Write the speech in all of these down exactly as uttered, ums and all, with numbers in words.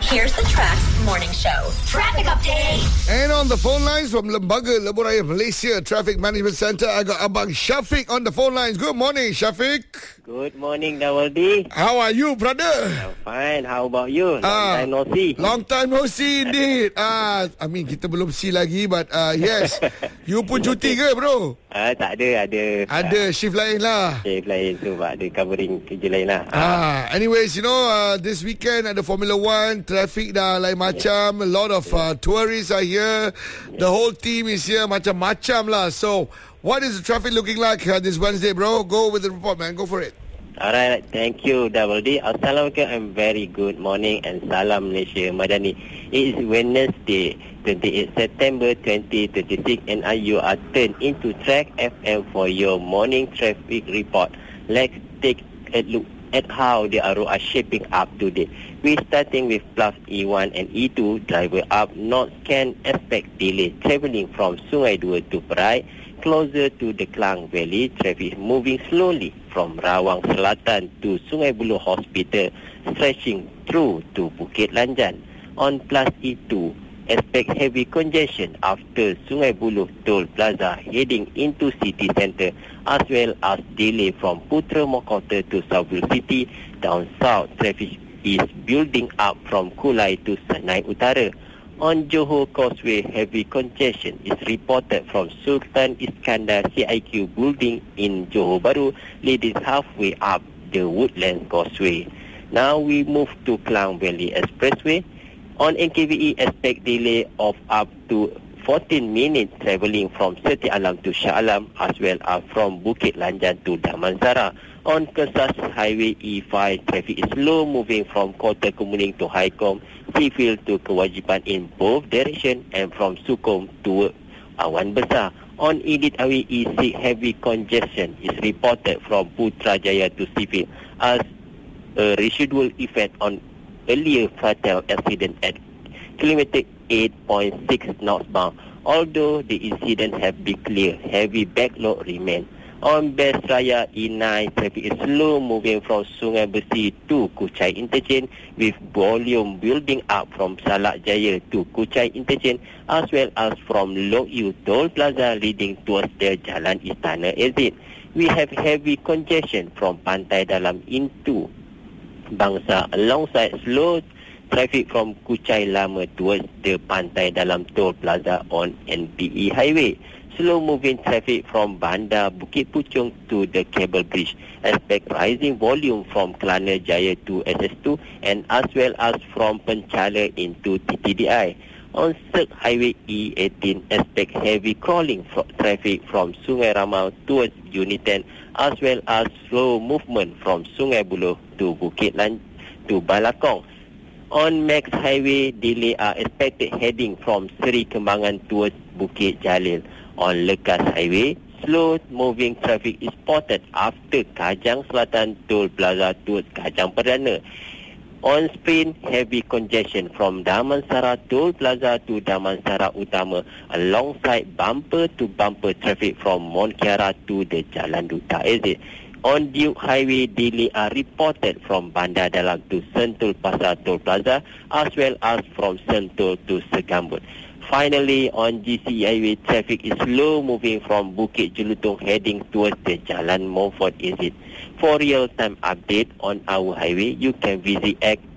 Here's the Tracks Morning Show. Traffic update. And on the phone lines from Lembaga Lebuh Raya, Malaysia Traffic Management Centre, I got Abang Syafiq on the phone lines. Good morning, Syafiq. Good morning, Dawaldi. How are you, brother? I'm fine. How about you? Long Ah, time no see. Long time no see, indeed. Ah, I mean, kita belum see lagi, but uh, yes. You pun cuti ke, bro? Ah, tak ada, ada. Ada shift lain lah. Shift lain tu, Pak. Ada covering kerja lain lah. Ah, anyways, you know, uh, this weekend ada Formula One, traffic dah lain macam. A lot of uh, tourists are here. The whole team is here, macam-macam lah. So, what is the traffic looking like uh, this Wednesday, bro? Go with the report, man. Go for it. Alright, thank you, Dawaldi. Assalamualaikum and very good morning and salam Malaysia Madani. It is Wednesday, twenty-eighth September twenty twenty-six, and you are turned into Track F M for your morning traffic report. Let's take a look at how the roads are shaping up today. We're starting with plus E one and E two. Driver up north can expect delay travelling from Sungai Dua to Perai. Closer to the Klang Valley, traffic moving slowly from Rawang Selatan to Sungai Buloh Hospital, stretching through to Bukit Lanjan. On plus E two, expect heavy congestion after Sungai Buloh Toll Plaza heading into city centre, as well as delay from Putra Mokota to Sabul City. Down south, traffic is building up from Kulai to Senai Utara. On Johor Causeway, heavy congestion is reported from Sultan Iskandar C I Q building in Johor Bahru, leading halfway up the Woodland Causeway. Now we move to Klang Valley Expressway. On N K V E, expect delay of up to fourteen minutes travelling from Seti Alam to Shah Alam, as well as from Bukit Lanjan to Damansara. On Kesas Highway E five, traffic is slow moving from Kota Kemuning to Highcom, Seafield to Kewajipan in both directions, and from Sukom to Awan Besar. On Edit Highway E six, heavy congestion is reported from Putrajaya to Seafield as a residual effect on earlier fatal accident at kilometer eight point six northbound. Although the incident have been cleared, heavy backlog remains. On Best Raya E nine, traffic is slow moving from Sungai Besi to Kuchai Interchange, with volume building up from Salak Jaya to Kuchai Interchange, as well as from Lok Yew Toll Plaza leading towards the Jalan Istana exit. We have heavy congestion from Pantai Dalam into Bangsa, alongside slow traffic from Kuchai Lama towards the Pantai Dalam Toll Plaza on N P E Highway. Slow moving traffic from Bandar Bukit Puchong to the Cable Bridge. Expect rising volume from Kelana Jaya to S S two, and as well as from Penchala into T T D I. On Sek Highway E eighteen, expect heavy crawling fro- traffic from Sungai Ramau towards Unit ten, as well as slow movement from Sungai Buloh to Bukit Lan to Balakong. On Max Highway, delay are expected heading from Seri Kembangan towards Bukit Jalil. On Lekas Highway, slow moving traffic is spotted after Kajang Selatan Toll Plaza towards Kajang Perdana. On Sprint, heavy congestion from Damansara Toll Plaza to Damansara Utama, alongside bumper-to-bumper traffic from Mont Kiara to the Jalan Duta exit. On Duke Highway, delay are reported from Bandar Dalam to Sentul Pasar Toll Plaza, as well as from Sentul to Segambut. Finally, on G C E Highway, traffic is slow moving from Bukit Jelutong heading towards the Jalan Montfort exit. For real-time update on our highway, you can visit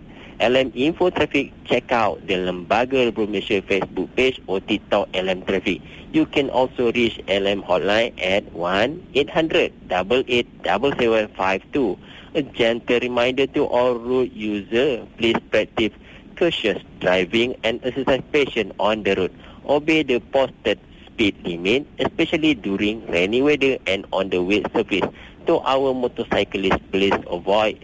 L M Info Traffic, check out the Lembaga Lebuh Malaysia Facebook page or TikTok L M Traffic. You can also reach L M hotline at one eight hundred, eight eight seven seven five two. A gentle reminder to all road users, please practice cautious driving and exercise patience on the road. Obey the posted speed limit, especially during rainy weather and on the wet surface. To our motorcyclists, please avoid